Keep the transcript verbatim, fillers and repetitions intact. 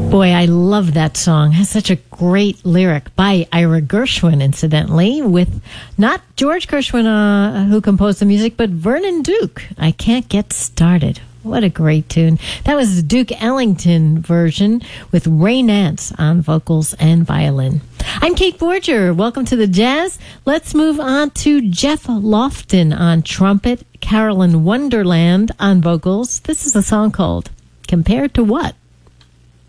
Boy, I love that song. It has such a great lyric by Ira Gershwin, incidentally, with not George Gershwin, uh, who composed the music, but Vernon Duke. I Can't Get Started. What a great tune. That was the Duke Ellington version with Ray Nance on vocals and violin. I'm Kate Borger. Welcome to the Jazz. Let's move on to Jeff Lofton on trumpet, Carolyn Wonderland on vocals. This is a song called Compared to What?